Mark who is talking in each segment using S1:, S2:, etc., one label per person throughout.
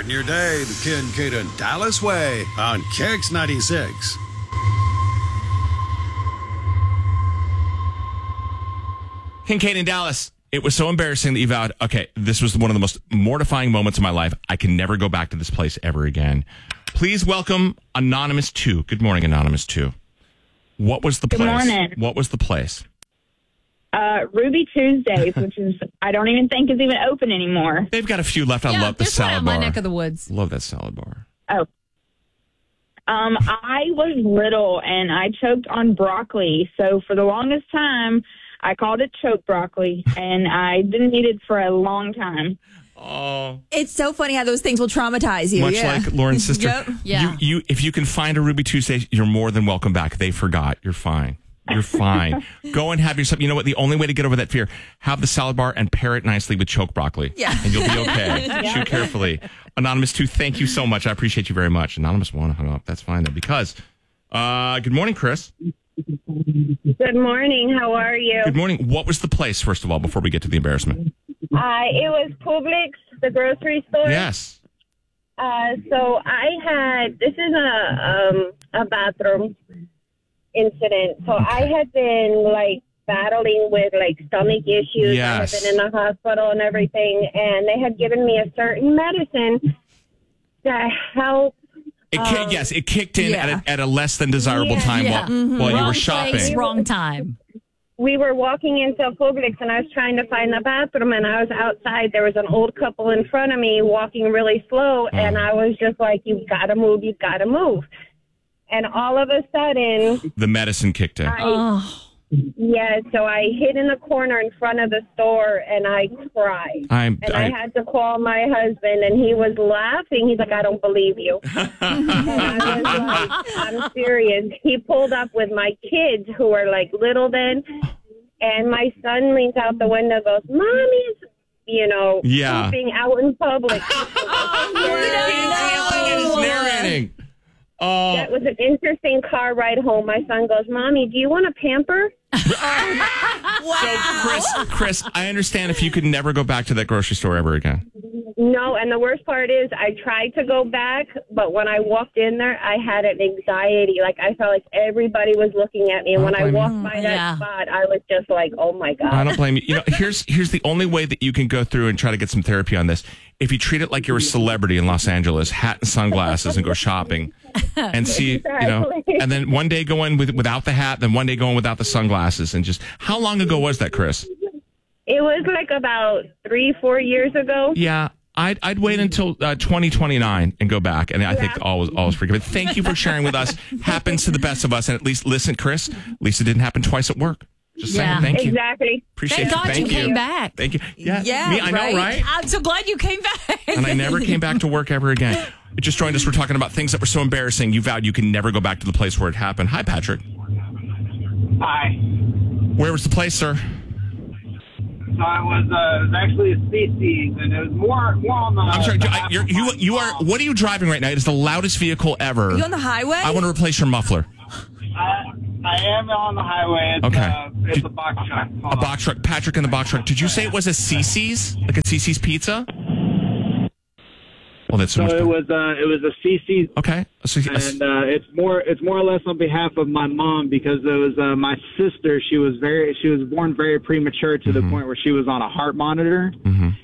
S1: Starting your day the Kincaid and Dallas way on Kicks 96.
S2: Kincaid in Dallas. It was so embarrassing that you vowed, okay, this was one of the most mortifying moments of my life. I can never go back to this place ever again. Please welcome Anonymous 2. Good morning, Anonymous 2. What was the place?
S3: Good morning.
S2: What was the place?
S3: Ruby Tuesdays, which is, I don't even think is even open anymore.
S2: They've got a few left. I love the
S4: there's one
S2: salad
S4: out
S2: bar.
S4: my neck of the woods.
S2: Love that salad bar.
S3: Oh. I was little and I choked on broccoli. So for the longest time, I called it choke broccoli, and I didn't eat it for a long time.
S2: Oh,
S5: It's so funny how those things will traumatize you.
S2: much like Lauren's sister.
S5: Yep.
S4: Yeah.
S2: You, if you can find a Ruby Tuesday, you're more than welcome back. They forgot. You're fine. You're fine. Go and have yourself. You know what? The only way to get over that fear: have the salad bar and pair it nicely with choke broccoli.
S5: Yeah.
S2: And you'll be okay. Chew carefully. Anonymous 2, thank you so much. I appreciate you very much. Anonymous 1 hung up. That's fine though. Because, good morning, Chris.
S3: Good morning. How are you?
S2: Good morning. What was the place, first of all, before we get to the embarrassment?
S3: It was Publix, the grocery store.
S2: Yes.
S3: So I had, this is a bathroom incident. So I had been like battling with like stomach issues.
S2: Yes.
S3: I had been in the hospital and everything, and they had given me a certain medicine that helped.
S2: It kicked in
S5: Yeah.
S2: at a less than desirable time while you were
S4: Wrong
S2: shopping.
S4: place, wrong time.
S3: We were walking into Publix, and I was trying to find the bathroom, and I was outside. There was an old couple in front of me walking really slow, and I was just like, you've got to move, you've got to move. And all of a sudden,
S2: The medicine kicked in.
S3: so I hid in the corner in front of the store, and I cried. I had to call my husband, and he was laughing. He's like, I don't believe you. And I was like, I'm serious. He pulled up with my kids, who were like little then, and my son leans out the window and goes, Mommy's,
S2: Yeah.
S3: pooping out in public.
S2: He's narrating. Oh,
S3: That was an interesting car ride home. My son goes, Mommy, do you want a pamper?
S2: so Chris, I understand if you could never go back to that grocery store ever again.
S3: No, and the worst part is I tried to go back, but when I walked in there, I had an anxiety. Like, I felt like everybody was looking at me. And when I walked by that spot, I was just like, oh, my God.
S2: I don't blame you. Here's the only way that you can go through and try to get some therapy on this. If you treat it like you're a celebrity in Los Angeles, hat and sunglasses, and go shopping and see, and then one day go in without the hat, then one day go in without the sunglasses, and just, how long ago was that, Chris?
S3: It was like about 3-4 years ago.
S2: Yeah. I'd wait until 2029 and go back, and I think all was forgiven. Thank you for sharing with us. Happens to the best of us, and at least listen, Chris. At least it didn't happen twice at work. Just saying, thank you.
S3: Exactly.
S2: Appreciate
S4: Thank God
S2: Thank
S4: you came back.
S2: Thank you. Yeah,
S5: Yeah,
S2: me, I know, right?
S4: I'm so glad you came back.
S2: And I never came back to work ever again. You just joined us. We're talking about things that were so embarrassing. You vowed you can never go back to the place where it happened. Hi, Patrick.
S6: Hi.
S2: Where was the place, sir?
S6: So it was actually a species, and it was more on the.
S2: I'm sorry. You are. What are you driving right now? It is the loudest vehicle ever.
S5: Are you on the highway?
S2: I want to replace your muffler.
S6: I am on the highway. It's,
S2: Okay.
S6: It's a box truck.
S2: A box truck. Patrick in the box truck. Did you say it was a CC's? Like a CC's pizza? Well, that's so much
S6: it
S2: better.
S6: was a CC.
S2: Okay. So,
S6: And it's more or less on behalf of my mom, because it was my sister. She was born very premature to the point where she was on a heart monitor,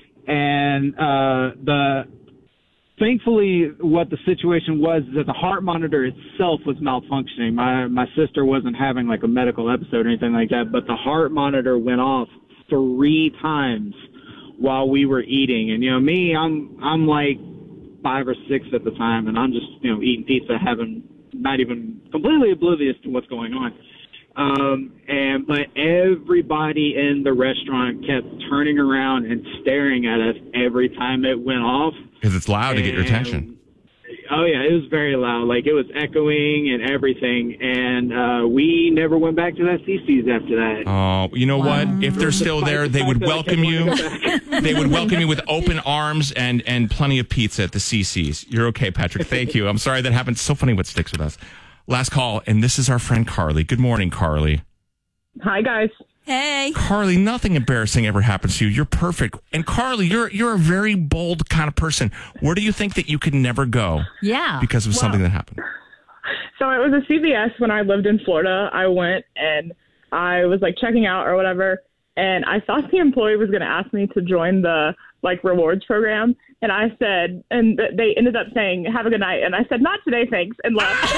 S6: and thankfully what the situation was is that the heart monitor itself was malfunctioning. My sister wasn't having like a medical episode or anything like that, but the heart monitor went off 3 times while we were eating. And me, I'm like 5 or 6 at the time, and I'm just, eating pizza, not even completely oblivious to what's going on. But everybody in the restaurant kept turning around and staring at us every time it went off.
S2: Because it's loud to get your attention.
S6: Oh, yeah, it was very loud. Like, it was echoing and everything. And we never went back to that CC's after that.
S2: Oh, you know what? If they're still there, they would welcome you. They would welcome you with open arms and plenty of pizza at the CC's. You're okay, Patrick. Thank you. I'm sorry that happened. It's so funny what sticks with us. Last call, and this is our friend Carly. Good morning, Carly.
S3: Hi, guys.
S5: Hey.
S2: Carly, nothing embarrassing ever happens to you. You're perfect. And Carly, you're a very bold kind of person. Where do you think that you could never go?
S4: Yeah.
S2: Because of something that happened?
S7: So it was a CVS when I lived in Florida. I went and I was like checking out or whatever. And I thought the employee was going to ask me to join the like rewards program. And I said, and they ended up saying, have a good night. And I said, not today, thanks, and left.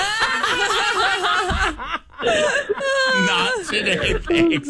S2: Not today, thanks.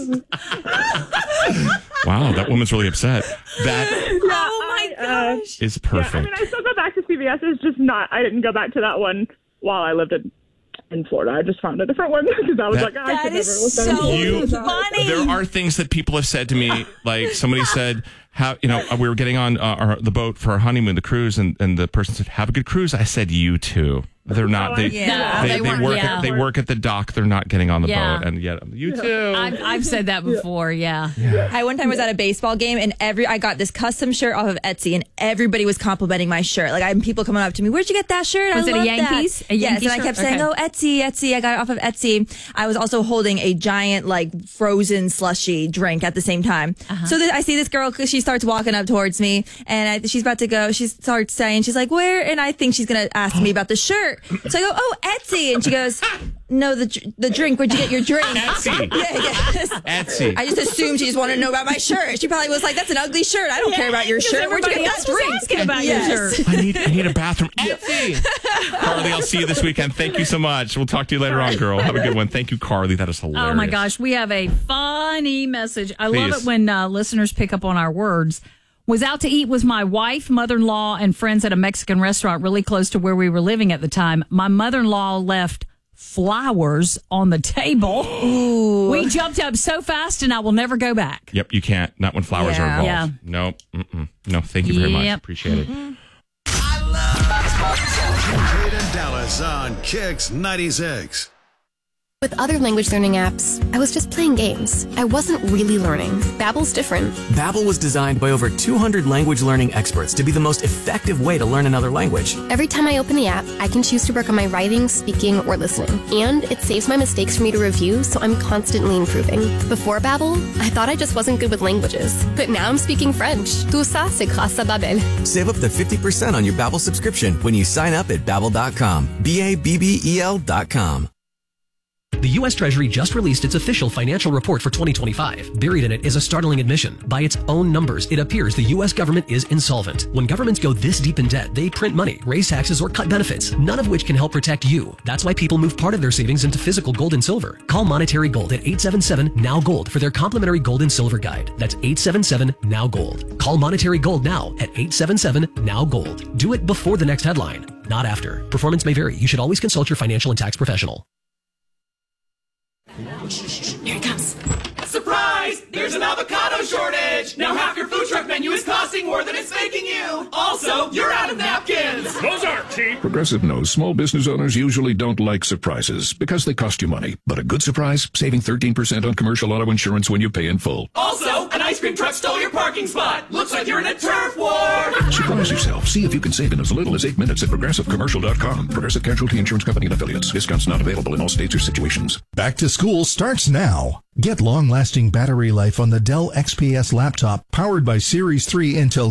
S2: Wow, that woman's really upset.
S4: Oh my gosh.
S2: Is perfect.
S7: Yeah, I mean, I still go back to CVS. It's just not, I didn't go back to that one while I lived in Florida. I just found a different one because I was like, I
S5: that
S7: could
S5: is
S7: never
S5: so funny.
S2: There are things that people have said to me, like somebody said, "How we were getting on the boat for our honeymoon, the cruise, and the person said, "Have a good cruise." I said, "You too." They're not. They work at the dock. They're not getting on the boat, and yet you too.
S4: I've said that before. Yeah.
S5: I one time was at a baseball game and I got this custom shirt off of Etsy and everybody was complimenting my shirt. Like I had people coming up to me, "Where'd you get that shirt?"
S4: Was it a Yankees?
S5: Yes, and I kept saying, "Oh, Etsy. I got it off of Etsy." I was also holding a giant like frozen slushy drink at the same time. So I see this girl, she starts walking up towards me and she's about to go. She starts saying, she's like, "Where?" And I think she's gonna ask me about the shirt. So I go, "Oh, Etsy," and she goes, "No, the drink. Where'd you get your drink?"
S2: Etsy.
S5: Yes.
S2: Etsy.
S5: I just assumed she just wanted to know about my shirt. She probably was like, "That's an ugly shirt. I don't care about your shirt. Where'd you get that drink?"
S4: Asking about your shirt.
S2: I need a bathroom. Etsy. Carly, I'll see you this weekend. Thank you so much. We'll talk to you later on, girl. Have a good one. Thank you, Carly. That is hilarious.
S4: Oh my gosh, we have a funny message. I love it when listeners pick up on our words. Was out to eat with my wife, mother-in-law, and friends at a Mexican restaurant really close to where we were living at the time. My mother-in-law left flowers on the table. Ooh. We jumped up so fast, and I will never go back.
S2: Yep, you can't. Not when flowers are involved. Yeah. No, no. Thank you very much. Appreciate it.
S1: I love Kate and Dallas on Kix 96.
S8: With other language learning apps, I was just playing games. I wasn't really learning. Babbel's different.
S9: Babbel was designed by over 200 language learning experts to be the most effective way to learn another language.
S8: Every time I open the app, I can choose to work on my writing, speaking, or listening. And it saves my mistakes for me to review, so I'm constantly improving. Before Babbel, I thought I just wasn't good with languages. But now I'm speaking French. Tout ça, c'est grâce à Babbel.
S9: Save up to 50% on your Babbel subscription when you sign up at Babbel.com. Babbel.com.
S10: The U.S. Treasury just released its official financial report for 2025. Buried in it is a startling admission. By its own numbers, it appears the U.S. government is insolvent. When governments go this deep in debt, they print money, raise taxes, or cut benefits, none of which can help protect you. That's why people move part of their savings into physical gold and silver. Call Monetary Gold at 877-NOW-GOLD for their complimentary gold and silver guide. That's 877-NOW-GOLD. Call Monetary Gold now at 877-NOW-GOLD. Do it before the next headline, not after. Performance may vary. You should always consult your financial and tax professional.
S8: Here it comes.
S11: Surprise! There's an avocado shortage! Now half your food truck menu is costing more than it's making you! Also, you're out of napkins!
S12: Those aren't cheap! Progressive knows small business owners usually don't like surprises because they cost you money. But a good surprise, saving 13% on commercial auto insurance when you pay in full.
S11: Also, an ice cream truck stole your parking spot! Looks like you're in a turf war!
S12: Surprise yourself. See if you can save in as little as 8 minutes at ProgressiveCommercial.com. Progressive Casualty Insurance Company and Affiliates. Discounts not available in all states or situations.
S13: Back to school starts now. Get long-lasting battery life on the Dell XPS laptop powered by Series 3 Intel